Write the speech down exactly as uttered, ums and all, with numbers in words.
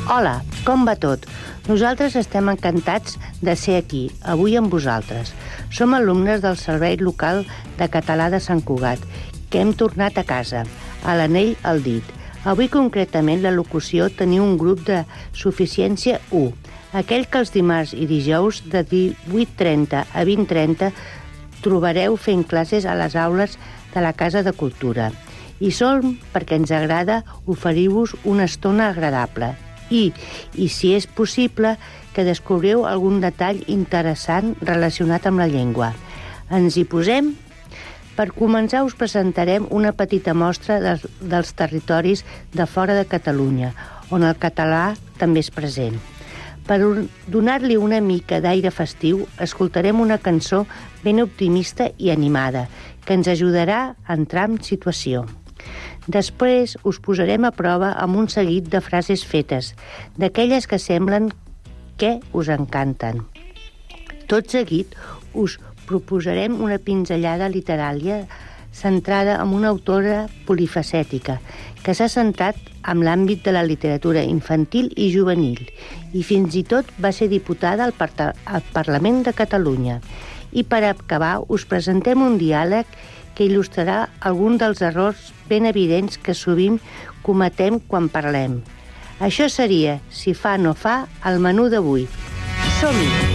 Hola, com va tot? Nosaltres estem encantats de ser aquí, avui amb vosaltres. Som alumnes del Servei Local de Català de Sant Cugat, que hem tornat a casa, a l'anell al dit. Avui, concretament, la locució tenia un grup de suficiència u, aquell que els dimarts i dijous de divuit trenta a vint trenta trobareu fent classes a les aules de la Casa de Cultura. I som perquè ens agrada oferir-vos una estona agradable i, i si és possible, que descobriu algun detall interessant relacionat amb la llengua. Ens hi posem? Per començar, us presentarem una petita mostra dels, dels territoris de fora de Catalunya, on el català també és present. Per donar-li una mica d'aire festiu, escoltarem una cançó ben optimista i animada, que ens ajudarà a entrar en situació. Després us posarem a prova amb un seguit de frases fetes, d'aquelles que semblen que us encanten. Tot seguit us proposarem una pinzellada literària centrada en una autora polifacètica que s'ha centrat en l'àmbit de la literatura infantil i juvenil i fins i tot va ser diputada al, Par- al Parlament de Catalunya. I per acabar us presentem un diàleg que il·lustrarà algun dels errors ben evidents que sovint cometem quan parlem. Això seria, si fa no fa, el menú d'avui. Som-hi!